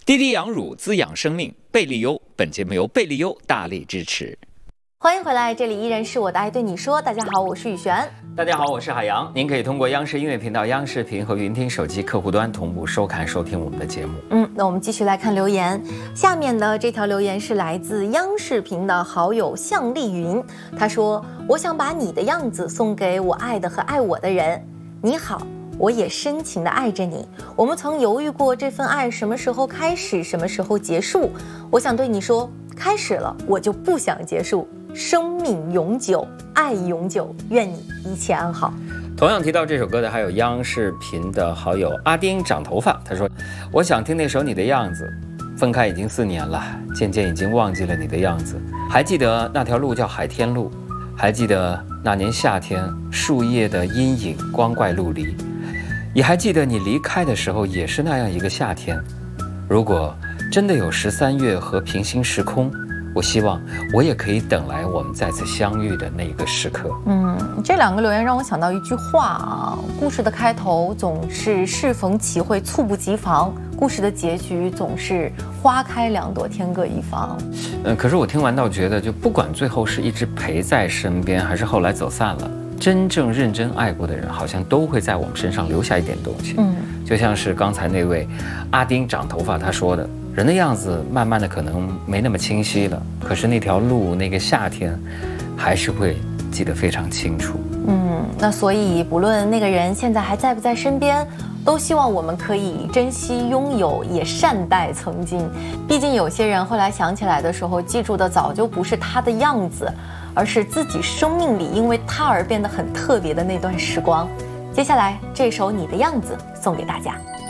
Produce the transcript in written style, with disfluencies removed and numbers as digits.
滴滴养乳滋养生命，贝利优。本节目由贝利优大力支持。 欢迎回来，这里依然是我的爱对你说。大家好，我是雨璇。 大家好，我是海洋。您可以通过央视音乐频道、央视频和云听手机客户端同步收看、收听我们的节目。 那我们继续来看留言。下面的这条留言是来自央视频的好友向丽云，他说：“我想把你的样子送给我爱的和爱我的人。你好，我也深情地爱着你。我们曾犹豫过这份爱什么时候开始，什么时候结束。我想对你说，开始了，我就不想结束。生命永久，爱永久，愿你一切安好。” 同样提到这首歌的还有央视频的好友阿丁长头发，他说：“我想听那首你的样子。分开已经4年了，渐渐已经忘记了你的样子。还记得那条路叫海天路，还记得那年夏天树叶的阴影光怪陆离，也还记得你离开的时候也是那样一个夏天。如果真的有13月和平行时空，我希望我也可以等来我们再次相遇的那一个时刻。” 这两个留言让我想到一句话啊，故事的开头总是适逢其会，猝不及防，故事的结局总是花开两朵，天各一方。 可是我听完倒觉得，就不管最后是一直陪在身边，还是后来走散了，真正认真爱过的人，好像都会在我们身上留下一点东西。就像是刚才那位阿丁长头发他说的，人的样子慢慢的可能没那么清晰了，可是那条路那个夏天还是会记得非常清楚。 那所以不论那个人现在还在不在身边，都希望我们可以珍惜拥有，也善待曾经。毕竟有些人后来想起来的时候，记住的早就不是他的样子，而是自己生命里因为他而变得很特别的那段时光。接下来这首《你的样子》送给大家。